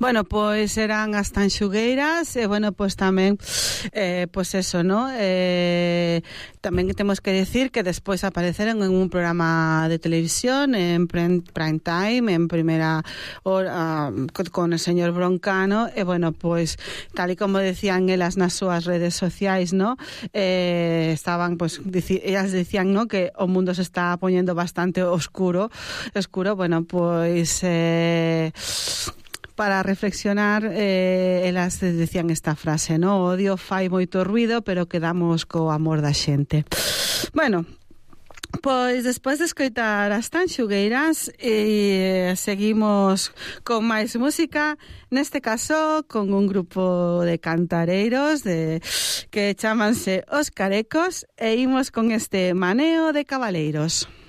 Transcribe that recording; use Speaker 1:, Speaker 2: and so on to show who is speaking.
Speaker 1: Bueno, pois eran as tanxugueiras e, bueno, pois tamén pois eso, ¿no? Tamén temos que decir que despois apareceron en un programa de televisión en prime time, en primeira hora, con o señor Broncano, e, bueno, pois tal e como decían elas nas súas redes sociais, ¿no? Estaban, pois, ellas decían, ¿no?, que o mundo se está poñendo bastante oscuro, bueno, pois para reflexionar, elas decían esta frase, ¿no? O odio fai moito ruido, pero quedamos co amor da xente. Bueno, pois despois de escoitar as tanxugueiras, seguimos con máis música, neste caso con un grupo de cantareiros que chamanse Os Carecos, e imos con este Maneo de Cabaleiros.